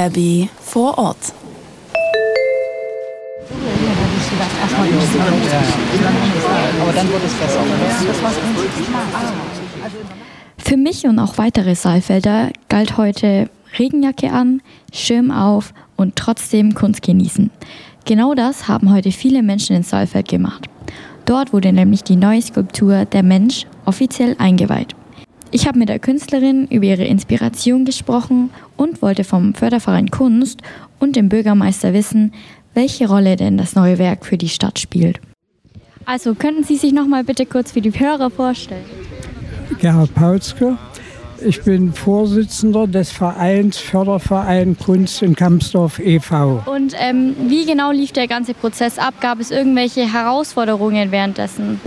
RB vor Ort. Aber dann wird es besser. Für mich und auch weitere Saalfelder galt heute Regenjacke an, Schirm auf und trotzdem Kunst genießen. Genau das haben heute viele Menschen in Saalfeld gemacht. Dort wurde nämlich die neue Skulptur Der Mensch offiziell eingeweiht. Ich habe mit der Künstlerin über ihre Inspiration gesprochen und wollte vom Förderverein Kunst und dem Bürgermeister wissen, welche Rolle denn das neue Werk für die Stadt spielt. Also könnten Sie sich noch mal bitte kurz für die Hörer vorstellen? Gerhard Pautzke. Ich bin Vorsitzender des Vereins Förderverein Kunst in Kampsdorf e.V. Und wie genau lief der ganze Prozess ab? Gab es irgendwelche Herausforderungen währenddessen?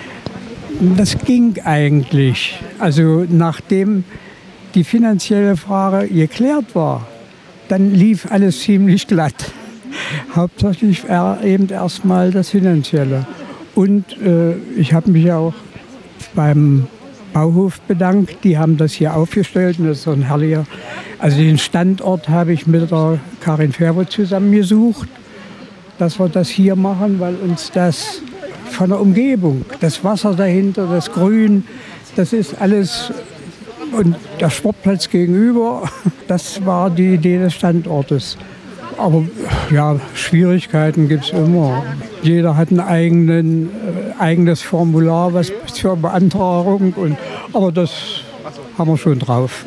Das ging eigentlich. Also nachdem die finanzielle Frage geklärt war, dann lief alles ziemlich glatt. Hauptsächlich eben erstmal das Finanzielle. Und ich habe mich auch beim Bauhof bedankt. Die haben das hier aufgestellt und das ist so ein herrlicher. Also den Standort habe ich mit der Karin Färber zusammengesucht, dass wir das hier machen, weil uns das von der Umgebung, das Wasser dahinter, das Grün, das ist alles und der Sportplatz gegenüber, das war die Idee des Standortes. Aber ja, Schwierigkeiten gibt es immer. Jeder hat ein eigenes Formular, was zur Beantragung. Aber das haben wir schon drauf.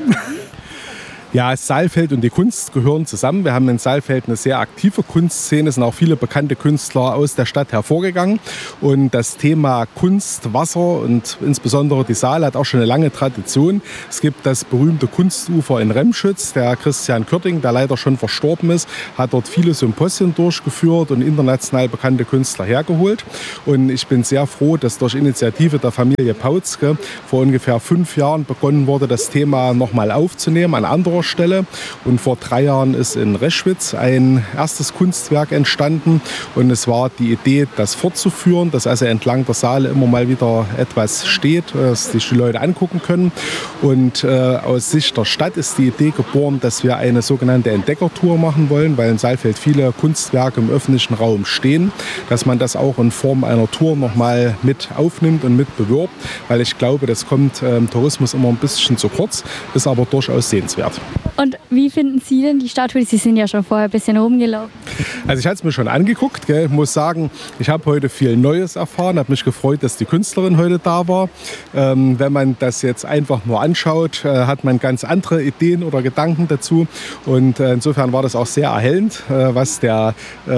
Ja, Saalfeld und die Kunst gehören zusammen. Wir haben in Saalfeld eine sehr aktive Kunstszene. Es sind auch viele bekannte Künstler aus der Stadt hervorgegangen. Und das Thema Kunst, Wasser und insbesondere die Saale hat auch schon eine lange Tradition. Es gibt das berühmte Kunstufer in Remschütz. Der Christian Körting, der leider schon verstorben ist, hat dort viele Symposien durchgeführt und international bekannte Künstler hergeholt. Und ich bin sehr froh, dass durch Initiative der Familie Pautzke vor ungefähr 5 Jahren begonnen wurde, das Thema nochmal aufzunehmen an anderer Stelle. Und vor 3 Jahren ist in Reschwitz ein erstes Kunstwerk entstanden. Und es war die Idee, das fortzuführen, dass also entlang der Saale immer mal wieder etwas steht, dass sich die Leute angucken können. Und aus Sicht der Stadt ist die Idee geboren, dass wir eine sogenannte Entdeckertour machen wollen, weil in Saalfeld viele Kunstwerke im öffentlichen Raum stehen, dass man das auch in Form einer Tour nochmal mit aufnimmt und mit bewirbt, weil ich glaube, das kommt im Tourismus immer ein bisschen zu kurz, ist aber durchaus sehenswert. Und wie finden Sie denn die Statue? Sie sind ja schon vorher ein bisschen rumgelaufen. Also ich hatte es mir schon angeguckt. Ich muss sagen, ich habe heute viel Neues erfahren. Habe mich gefreut, dass die Künstlerin heute da war. Wenn man das jetzt einfach nur anschaut, hat man ganz andere Ideen oder Gedanken dazu. Und insofern war das auch sehr erhellend, was der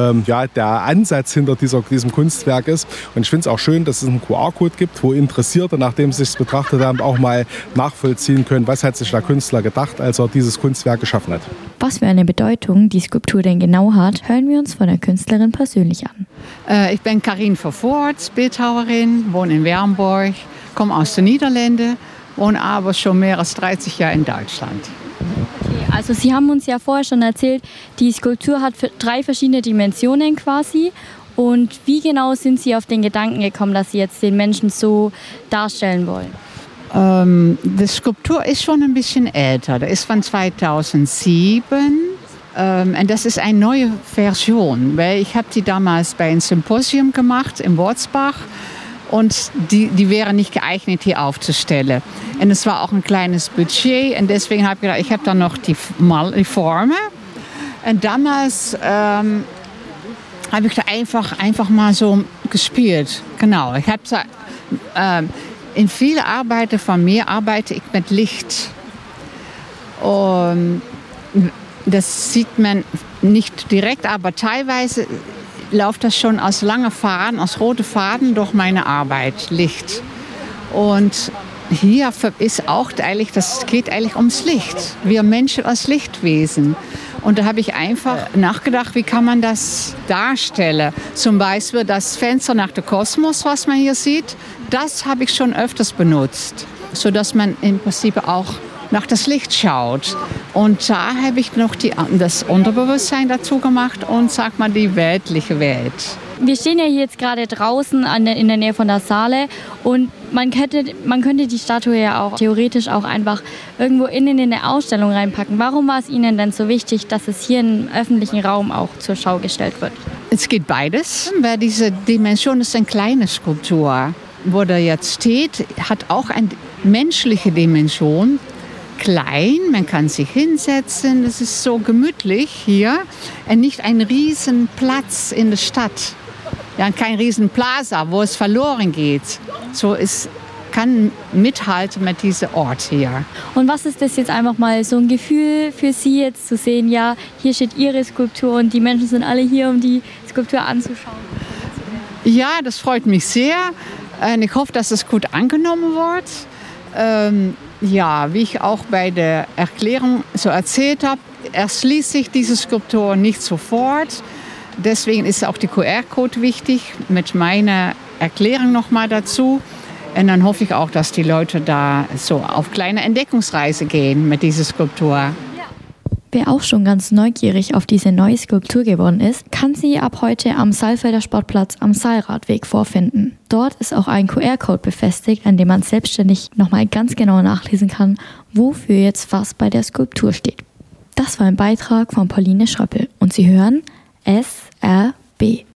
Ansatz hinter diesem Kunstwerk ist. Und ich finde es auch schön, dass es einen QR-Code gibt, wo Interessierte, nachdem sie es betrachtet haben, auch mal nachvollziehen können, was hat sich der Künstler gedacht, als er dieses Kunstwerk geschaffen hat. Was für eine Bedeutung die Skulptur denn genau hat, hören wir uns von der Künstlerin persönlich an. Ich bin Karin Vervoort, Bildhauerin, wohne in Wernburg, komme aus den Niederlanden, wohne aber schon mehr als 30 Jahre in Deutschland. Okay, also Sie haben uns ja vorher schon erzählt, die Skulptur hat 3 verschiedene Dimensionen quasi. Und wie genau sind Sie auf den Gedanken gekommen, dass Sie jetzt den Menschen so darstellen wollen? Die Skulptur ist schon ein bisschen älter. Das ist von 2007. Und das ist eine neue Version, weil ich habe die damals bei einem Symposium gemacht in Wurzbach und die wäre nicht geeignet, hier aufzustellen. Und es war auch ein kleines Budget und deswegen habe ich gedacht, ich habe dann noch die Formen. Und damals habe ich da einfach mal so gespielt. Genau, ich habe in vielen Arbeiten von mir arbeite ich mit Licht. Und das sieht man nicht direkt, aber teilweise läuft das schon als lange Faden, als rote Faden durch meine Arbeit, Licht. Und hier ist auch eigentlich, das geht eigentlich ums Licht. Wir Menschen als Lichtwesen. Und da habe ich einfach nachgedacht, wie kann man das darstellen? Zum Beispiel das Fenster nach dem Kosmos, was man hier sieht, das habe ich schon öfters benutzt, sodass man im Prinzip auch nach das Licht schaut. Und da habe ich noch das Unterbewusstsein dazu gemacht und, sag mal, die weltliche Welt. Wir stehen ja hier jetzt gerade draußen in der Nähe von der Saale und man könnte die Statue ja auch theoretisch auch einfach irgendwo in eine Ausstellung reinpacken. Warum war es Ihnen denn so wichtig, dass es hier im öffentlichen Raum auch zur Schau gestellt wird? Es geht beides, weil diese Dimension ist eine kleine Skulptur. Wo der jetzt steht, hat auch eine menschliche Dimension. Klein, man kann sich hinsetzen, es ist so gemütlich hier. Und nicht ein riesen Platz in der Stadt. Ja, kein riesen Plaza, wo es verloren geht. So es kann mithalten mit diesem Ort hier. Und was ist das jetzt einfach mal so ein Gefühl für Sie jetzt zu sehen, ja, hier steht Ihre Skulptur und die Menschen sind alle hier, um die Skulptur anzuschauen? Ja, das freut mich sehr. Und ich hoffe, dass es gut angenommen wird. Ja, wie ich auch bei der Erklärung so erzählt habe, erschließt sich diese Skulptur nicht sofort. Deswegen ist auch der QR-Code wichtig, mit meiner Erklärung nochmal dazu. Und dann hoffe ich auch, dass die Leute da so auf kleine Entdeckungsreise gehen mit dieser Skulptur. Wer auch schon ganz neugierig auf diese neue Skulptur geworden ist, kann sie ab heute am Saalfelder Sportplatz am Saalradweg vorfinden. Dort ist auch ein QR-Code befestigt, an dem man selbstständig nochmal ganz genau nachlesen kann, wofür jetzt was bei der Skulptur steht. Das war ein Beitrag von Pauline Schröppel und Sie hören SRB.